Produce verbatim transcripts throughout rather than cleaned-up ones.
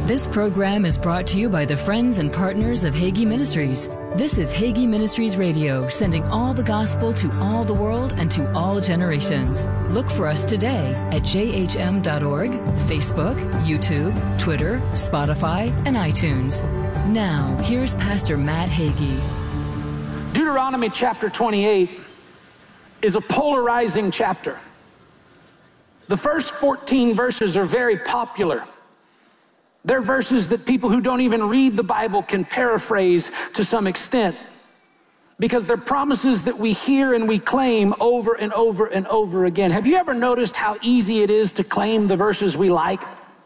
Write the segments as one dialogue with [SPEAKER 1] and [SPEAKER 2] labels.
[SPEAKER 1] This program is brought to you by the friends and partners of Hagee Ministries. This is Hagee Ministries Radio, sending all the gospel to all the world and to all generations. Look for us today at j h m dot org, Facebook, YouTube, Twitter, Spotify, and iTunes. Now, here's Pastor Matt Hagee.
[SPEAKER 2] Deuteronomy chapter twenty-eight is a polarizing chapter. The first fourteen verses are very popular. They're verses that people who don't even read the Bible can paraphrase to some extent, because they're promises that we hear and we claim over and over and over again. Have you ever noticed how easy it is to claim the verses we like?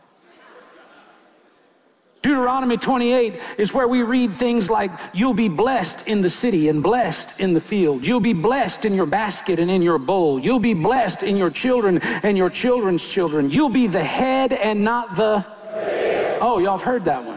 [SPEAKER 2] Deuteronomy twenty-eight is where we read things like, you'll be blessed in the city and blessed in the field. You'll be blessed in your basket and in your bowl. You'll be blessed in your children and your children's children. You'll be the head and not the... Oh, y'all have heard that one.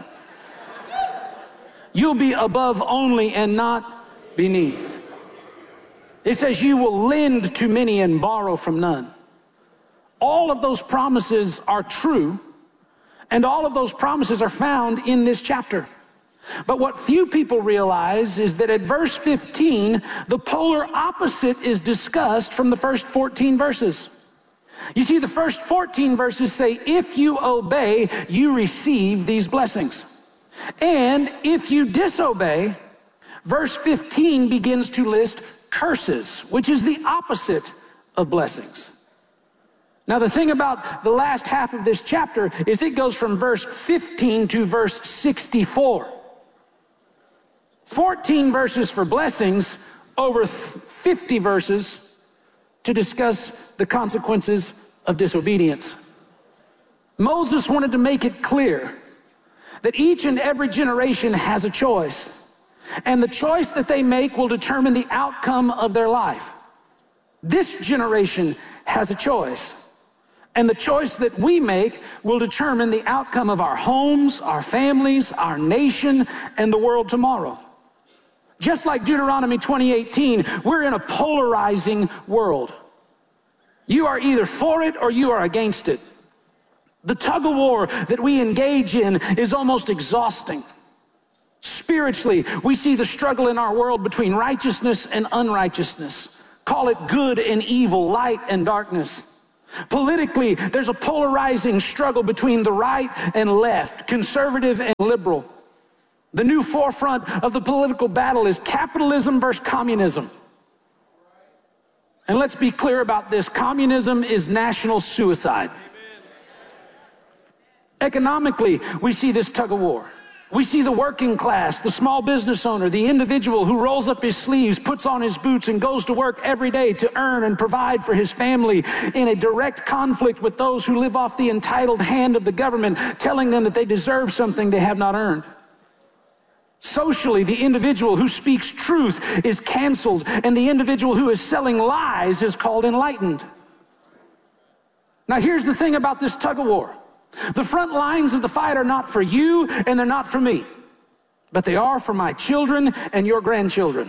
[SPEAKER 2] You'll be above only and not beneath. It says you will lend to many and borrow from none. All of those promises are true, and all of those promises are found in this chapter. But what few people realize is that at verse fifteen, the polar opposite is discussed from the first fourteen verses. You see, the first fourteen verses say, if you obey, you receive these blessings. And if you disobey, verse fifteen begins to list curses, which is the opposite of blessings. Now, the thing about the last half of this chapter is it goes from verse fifteen to verse sixty-four. fourteen verses for blessings, over fifty verses to discuss the consequences of disobedience. Moses wanted to make it clear that each and every generation has a choice, and the choice that they make will determine the outcome of their life. This generation has a choice, and the choice that we make will determine the outcome of our homes, our families, our nation, and the world tomorrow. Just like Deuteronomy twenty eighteen, we're in a polarizing world. You are either for it or you are against it. The tug of war that we engage in is almost exhausting. Spiritually, we see the struggle in our world between righteousness and unrighteousness. Call it good and evil, light and darkness. Politically, there's a polarizing struggle between the right and left, conservative and liberal. The new forefront of the political battle is capitalism versus communism. And let's be clear about this. Communism is national suicide. Economically, we see this tug of war. We see the working class, the small business owner, the individual who rolls up his sleeves, puts on his boots, and goes to work every day to earn and provide for his family, in a direct conflict with those who live off the entitled hand of the government, telling them that they deserve something they have not earned. Socially, the individual who speaks truth is canceled, and the individual who is selling lies is called enlightened. Now, here's the thing about this tug of war. The front lines of the fight are not for you, and they're not for me, but they are for my children and your grandchildren.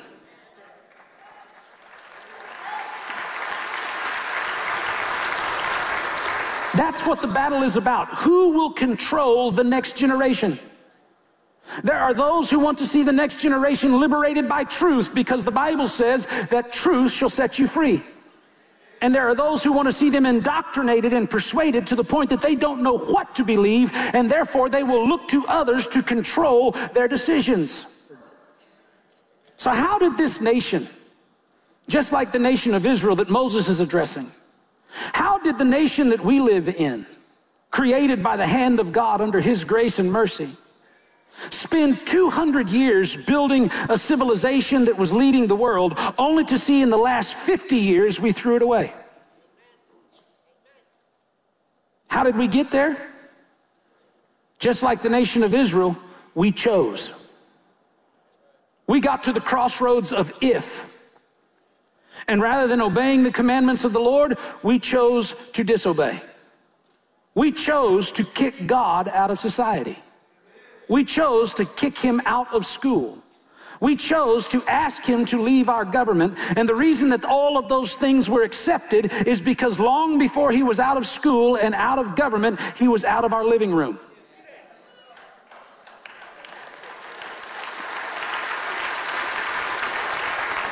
[SPEAKER 2] That's what the battle is about. Who will control the next generation? There are those who want to see the next generation liberated by truth, because the Bible says that truth shall set you free. And there are those who want to see them indoctrinated and persuaded to the point that they don't know what to believe, and therefore they will look to others to control their decisions. So how did this nation, just like the nation of Israel that Moses is addressing, how did the nation that we live in, created by the hand of God under His grace and mercy, spend two hundred years building a civilization that was leading the world, only to see in the last fifty years we threw it away? How did we get there? Just like the nation of Israel, we chose. We got to the crossroads of if. And rather than obeying the commandments of the Lord, we chose to disobey. We chose to kick God out of society. We chose to kick Him out of school. We chose to ask Him to leave our government. And the reason that all of those things were accepted is because long before He was out of school and out of government, He was out of our living room.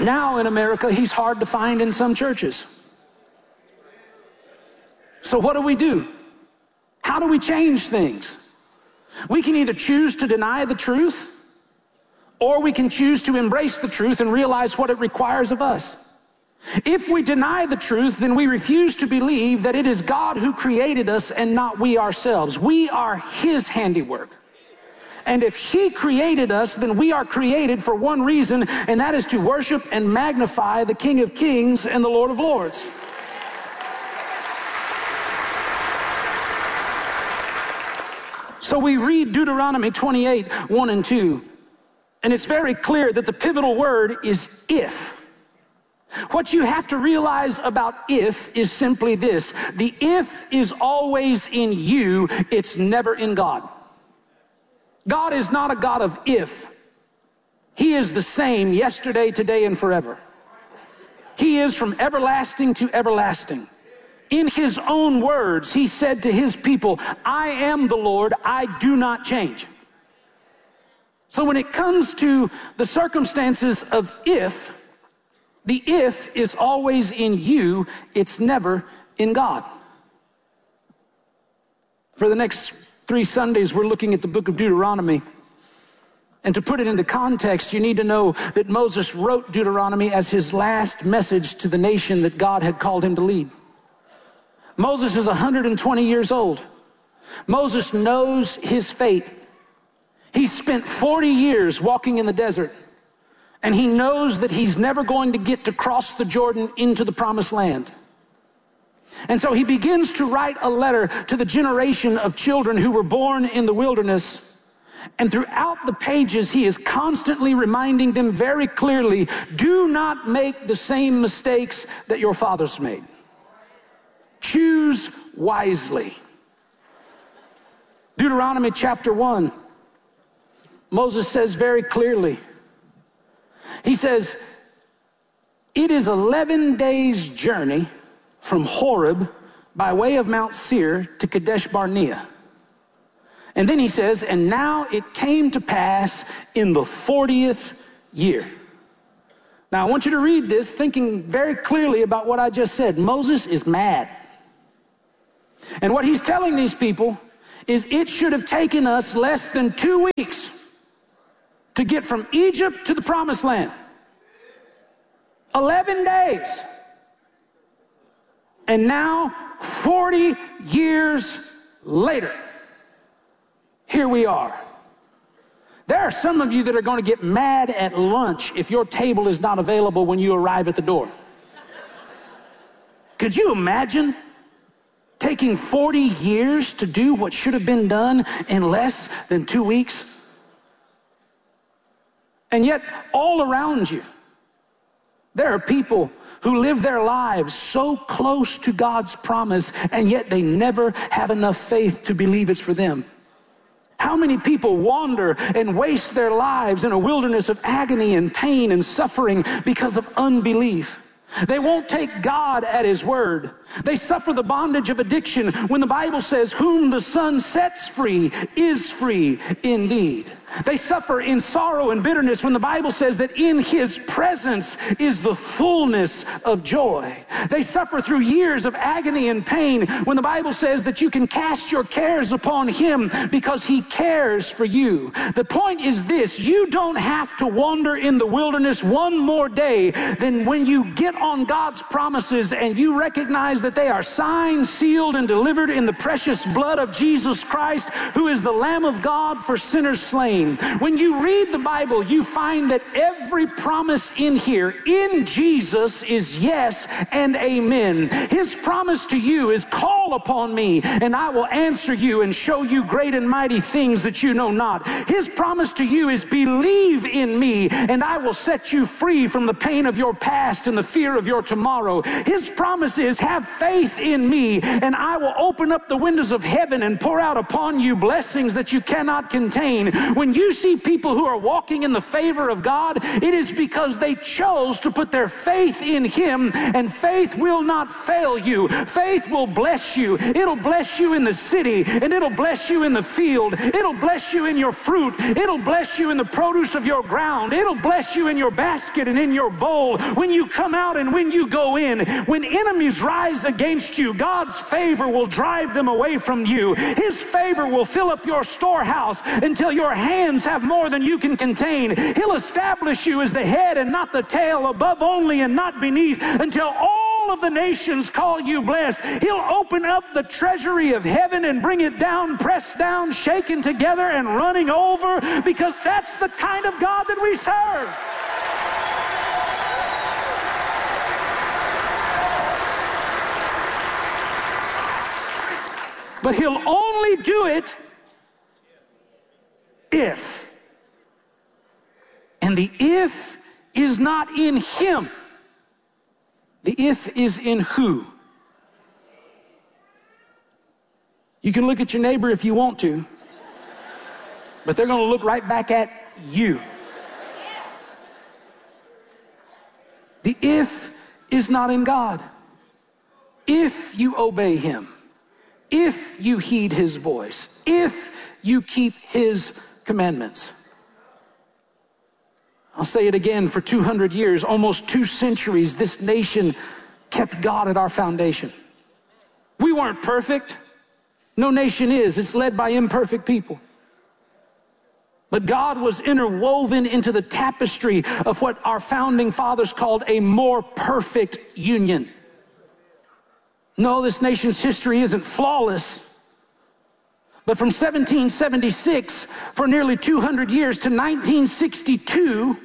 [SPEAKER 2] Now in America, he's hard to find in some churches. So what do we do? How do we change things? We can either choose to deny the truth, or we can choose to embrace the truth and realize what it requires of us. If we deny the truth, then we refuse to believe that it is God who created us and not we ourselves. We are his handiwork. And if he created us, then we are created for one reason, and that is to worship and magnify the King of Kings and the Lord of Lords. So we read Deuteronomy twenty-eight, one and two, and it's very clear that the pivotal word is if. What you have to realize about if is simply this: the if is always in you, it's never in God. God is not a God of if. He is the same yesterday, today, and forever. He is from everlasting to everlasting. In his own words, he said to his people, I am the Lord, I do not change. So when it comes to the circumstances of if, the if is always in you, it's never in God. For the next three Sundays, we're looking at the book of Deuteronomy. And to put it into context, you need to know that Moses wrote Deuteronomy as his last message to the nation that God had called him to lead. Moses is one hundred twenty years old. Moses knows his fate. He spent forty years walking in the desert, and he knows that he's never going to get to cross the Jordan into the promised land. And so he begins to write a letter to the generation of children who were born in the wilderness. And throughout the pages, he is constantly reminding them very clearly, do not make the same mistakes that your fathers made. Choose wisely. Deuteronomy chapter one, Moses says very clearly, he says, it is eleven days' journey from Horeb by way of Mount Seir to Kadesh Barnea. And then he says, and now it came to pass in the fortieth year. Now I want you to read this thinking very clearly about what I just said. Moses is mad. And what he's telling these people is it should have taken us less than two weeks to get from Egypt to the promised land. eleven days. And now, forty years later, here we are. There are some of you that are going to get mad at lunch if your table is not available when you arrive at the door. Could you imagine taking forty years to do what should have been done in less than two weeks? And yet, all around you, there are people who live their lives so close to God's promise, and yet they never have enough faith to believe it's for them. How many people wander and waste their lives in a wilderness of agony and pain and suffering because of unbelief? They won't take God at his word. They suffer the bondage of addiction when the Bible says, whom the Son sets free is free indeed. They suffer in sorrow and bitterness when the Bible says that in his presence is the fullness of joy. They suffer through years of agony and pain when the Bible says that you can cast your cares upon him because he cares for you. The point is this: you don't have to wander in the wilderness one more day than when you get on God's promises and you recognize that they are signed, sealed, and delivered in the precious blood of Jesus Christ, who is the Lamb of God for sinners slain. When you read the Bible, you find that every promise in here, in Jesus, is yes and amen. His promise to you is, call upon me, and I will answer you and show you great and mighty things that you know not. His promise to you is, believe in me, and I will set you free from the pain of your past and the fear of your tomorrow. His promise is, have faith in me, and I will open up the windows of heaven and pour out upon you blessings that you cannot contain. When you see people who are walking in the favor of God, it is because they chose to put their faith in him, and faith will not fail you. Faith will bless you. you. It'll bless you in the city, and it'll bless you in the field. It'll bless you in your fruit. It'll bless you in the produce of your ground. It'll bless you in your basket and in your bowl. When you come out and when you go in, when enemies rise against you, God's favor will drive them away from you. His favor will fill up your storehouse until your hands have more than you can contain. He'll establish you as the head and not the tail, above only and not beneath, until all of the nations call you blessed. He'll open up the treasury of heaven and bring it down, pressed down, shaken together, and running over, because that's the kind of God that we serve. But he'll only do it if. And the if is not in him. The if is in who. You can look at your neighbor if you want to, but they're going to look right back at you. The if is not in God. If you obey him, if you heed his voice, if you keep his commandments. I'll say it again, for two hundred years, almost two centuries, this nation kept God at our foundation. We weren't perfect. No nation is. It's led by imperfect people. But God was interwoven into the tapestry of what our founding fathers called a more perfect union. No, this nation's history isn't flawless. But from seventeen seventy-six, for nearly two hundred years, to nineteen sixty-two,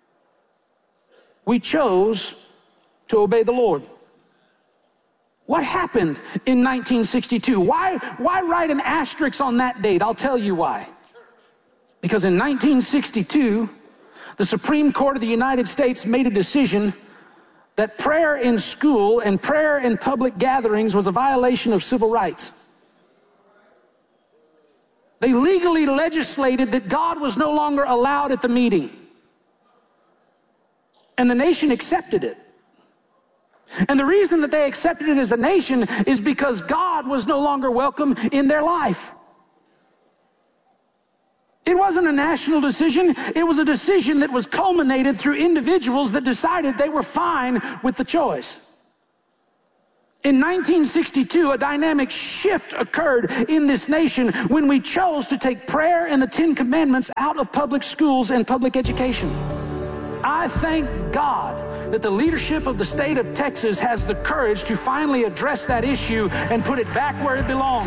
[SPEAKER 2] we chose to obey the Lord. What happened in nineteen sixty-two? Why, why write an asterisk on that date? I'll tell you why. Because in nineteen sixty-two, the Supreme Court of the United States made a decision that prayer in school and prayer in public gatherings was a violation of civil rights. They legally legislated that God was no longer allowed at the meeting. And the nation accepted it. And the reason that they accepted it as a nation is because God was no longer welcome in their life. It wasn't a national decision. It was a decision that was culminated through individuals that decided they were fine with the choice. In nineteen sixty-two, a dynamic shift occurred in this nation when we chose to take prayer and the Ten Commandments out of public schools and public education. I thank God that the leadership of the state of Texas has the courage to finally address that issue and put it back where it belongs.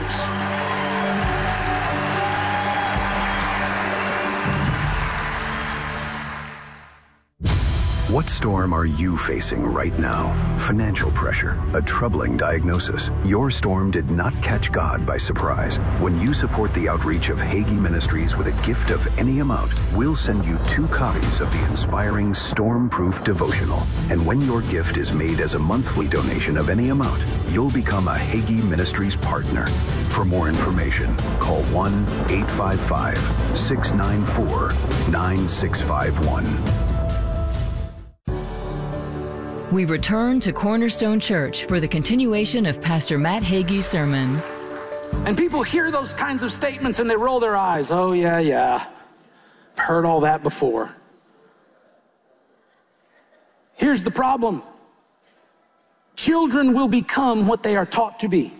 [SPEAKER 3] What storm are you facing right now? Financial pressure, a troubling diagnosis. Your storm did not catch God by surprise. When you support the outreach of Hagee Ministries with a gift of any amount, we'll send you two copies of the inspiring Storm-Proof Devotional. And when your gift is made as a monthly donation of any amount, you'll become a Hagee Ministries partner. For more information, call one eight five five, six nine four, nine six five one.
[SPEAKER 1] We return to Cornerstone Church for the continuation of Pastor Matt Hagee's sermon.
[SPEAKER 2] And people hear those kinds of statements and they roll their eyes. Oh, yeah, yeah. I've heard all that before. Here's the problem. Children will become what they are taught to be.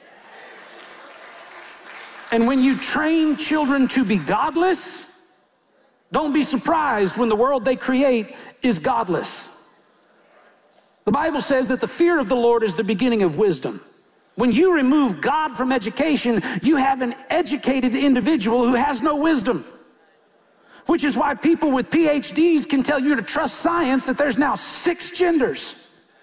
[SPEAKER 2] And when you train children to be godless, don't be surprised when the world they create is godless. The Bible says that the fear of the Lord is the beginning of wisdom. When you remove God from education, you have an educated individual who has no wisdom. Which is why people with P H Ds can tell you to trust science, that there's now six genders.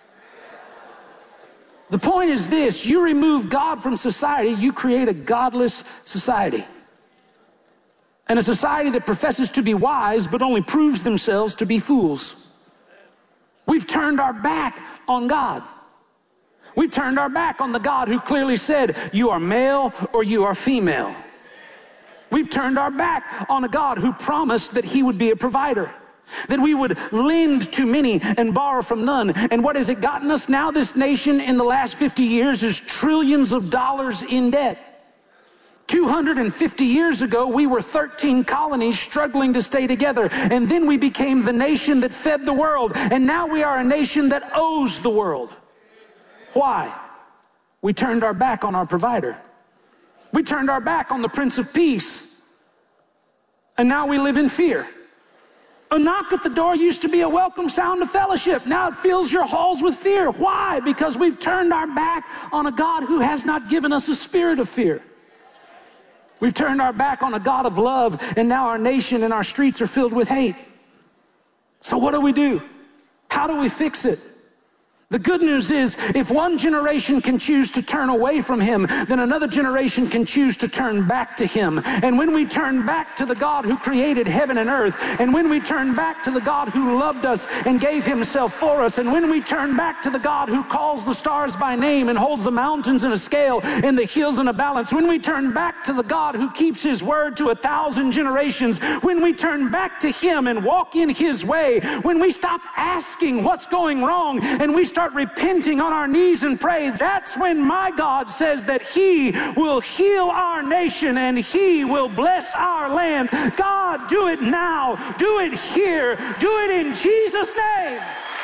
[SPEAKER 2] The point is this: you remove God from society, you create a godless society. And a society that professes to be wise but only proves themselves to be fools. We've turned our back on God. We've turned our back on the God who clearly said, you are male or you are female. We've turned our back on a God who promised that he would be a provider. that we would lend to many and borrow from none. And what has it gotten us now? This nation in the last fifty years is trillions of dollars in debt. two hundred fifty years ago, we were thirteen colonies struggling to stay together. And then we became the nation that fed the world. And now we are a nation that owes the world. Why? We turned our back on our provider. We turned our back on the Prince of Peace. And now we live in fear. A knock at the door used to be a welcome sound of fellowship. Now it fills your halls with fear. Why? Because we've turned our back on a God who has not given us a spirit of fear. We've turned our back on a God of love, and now our nation and our streets are filled with hate. So what do we do? How do we fix it? The good news is, if one generation can choose to turn away from him, then another generation can choose to turn back to him. And when we turn back to the God who created heaven and earth, and when we turn back to the God who loved us and gave himself for us, and when we turn back to the God who calls the stars by name and holds the mountains in a scale and the hills in a balance, when we turn back to the God who keeps his word to a thousand generations, when we turn back to him and walk in his way, when we stop asking what's going wrong and we start Start repenting on our knees and pray, that's when my God says that he will heal our nation and he will bless our land. God, do it now. Do it here. Do it in Jesus' name.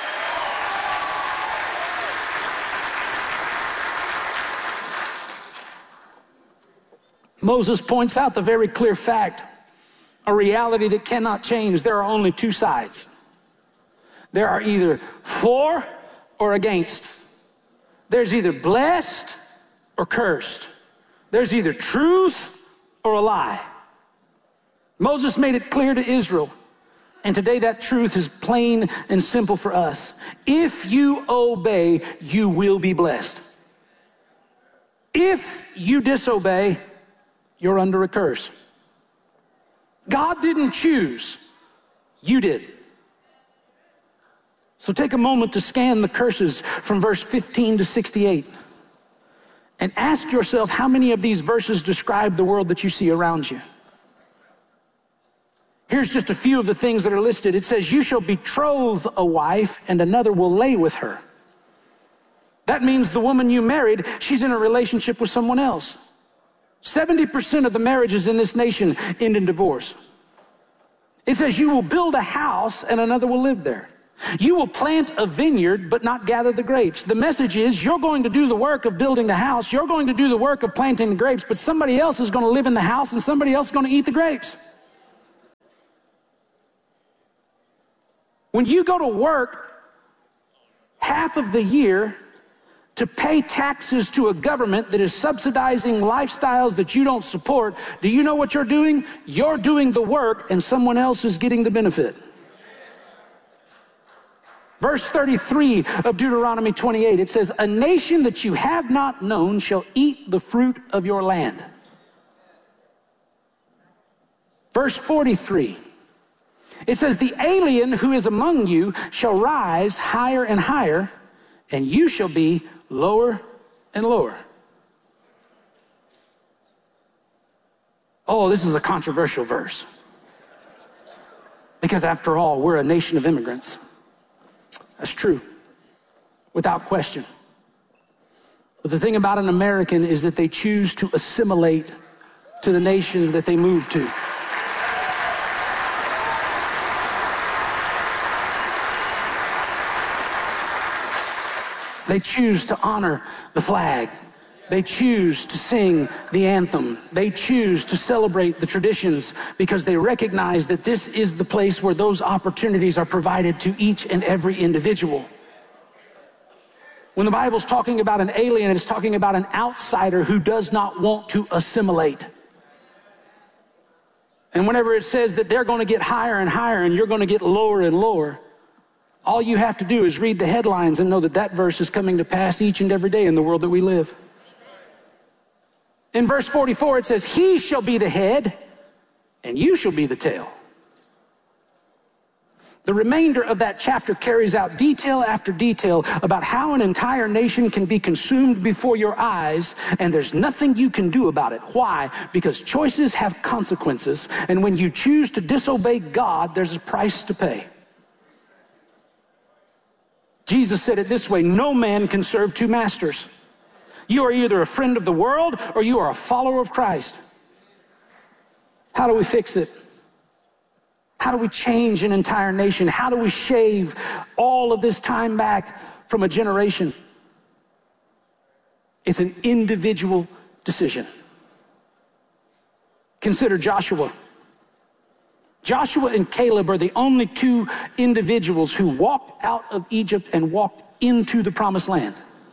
[SPEAKER 2] Moses points out the very clear fact, a reality that cannot change. There are only two sides. There are either for or against. There's either blessed or cursed. There's either truth or a lie. Moses made it clear to Israel, and today that truth is plain and simple for us. If you obey, you will be blessed. If you disobey, you're under a curse. God didn't choose, you did. So take a moment to scan the curses from verse fifteen to sixty-eight and ask yourself how many of these verses describe the world that you see around you. Here's just a few of the things that are listed. It says, you shall betroth a wife and another will lay with her. That means the woman you married, she's in a relationship with someone else. seventy percent of the marriages in this nation end in divorce. It says you will build a house and another will live there. You will plant a vineyard, but not gather the grapes. The message is you're going to do the work of building the house. You're going to do the work of planting the grapes, but somebody else is going to live in the house and somebody else is going to eat the grapes. When you go to work half of the year to pay taxes to a government that is subsidizing lifestyles that you don't support, do you know what you're doing? You're doing the work and someone else is getting the benefit. Verse thirty-three of Deuteronomy twenty-eight, it says, a nation that you have not known shall eat the fruit of your land. Verse forty-three, it says, the alien who is among you shall rise higher and higher, and you shall be lower and lower. Oh, this is a controversial verse. Because after all, we're a nation of immigrants. That's true, without question. But the thing about an American is that they choose to assimilate to the nation that they move to. They choose to honor the flag. They choose to sing the anthem. They choose to celebrate the traditions because they recognize that this is the place where those opportunities are provided to each and every individual. When the Bible's talking about an alien, it's talking about an outsider who does not want to assimilate. And whenever it says that they're going to get higher and higher and you're going to get lower and lower, all you have to do is read the headlines and know that that verse is coming to pass each and every day in the world that we live. In verse forty-four, it says, he shall be the head and you shall be the tail. The remainder of that chapter carries out detail after detail about how an entire nation can be consumed before your eyes, and there's nothing you can do about it. Why? Because choices have consequences, and when you choose to disobey God, there's a price to pay. Jesus said it this way: no man can serve two masters. You are either a friend of the world or you are a follower of Christ. How do we fix it? How do we change an entire nation? How do we shave all of this time back from a generation? It's an individual decision. Consider Joshua. Joshua and Caleb are the only two individuals who walked out of Egypt and walked into the promised land.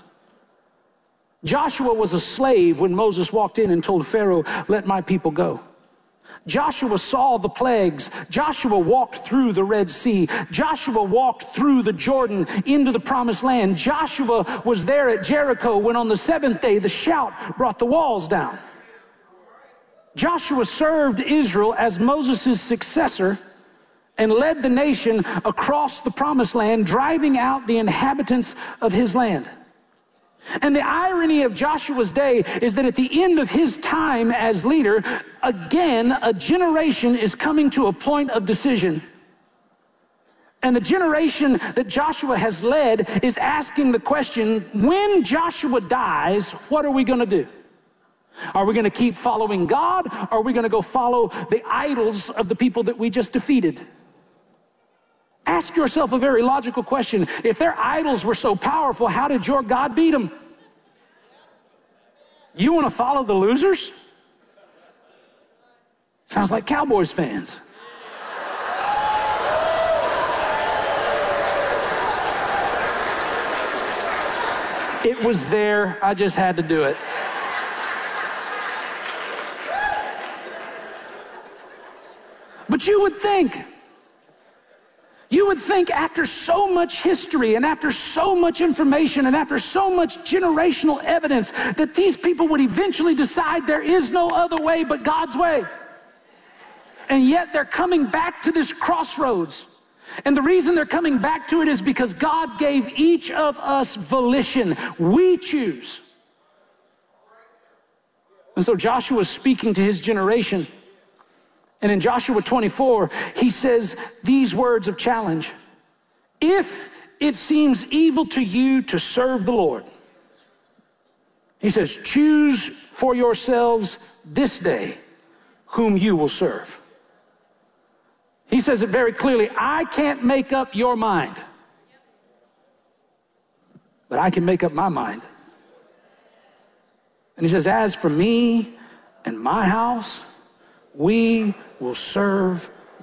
[SPEAKER 2] Joshua was a slave when Moses walked in and told Pharaoh, let my people go. Joshua saw the plagues. Joshua walked through the Red Sea. Joshua walked through the Jordan into the promised land. Joshua was there at Jericho when on the seventh day the shout brought the walls down. Joshua served Israel as Moses' successor and led the nation across the promised land, driving out the inhabitants of his land. And the irony of Joshua's day is that at the end of his time as leader, again, a generation is coming to a point of decision. And the generation that Joshua has led is asking the question, when Joshua dies, what are we going to do? Are we going to keep following God, or are we going to go follow the idols of the people that we just defeated? Ask yourself a very logical question. If their idols were so powerful, how did your God beat them? You want to follow the losers? Sounds like Cowboys fans. It was there. I just had to do it. But you would think, you would think after so much history and after so much information and after so much generational evidence that these people would eventually decide there is no other way but God's way. And yet they're coming back to this crossroads. And the reason they're coming back to it is because God gave each of us volition. We choose. And so Joshua's speaking to his generation. And in Joshua twenty-four, he says these words of challenge. If it seems evil to you to serve the Lord, he says, choose for yourselves this day whom you will serve. He says it very clearly. I can't make up your mind, but I can make up my mind. And he says, as for me and my house, we will serve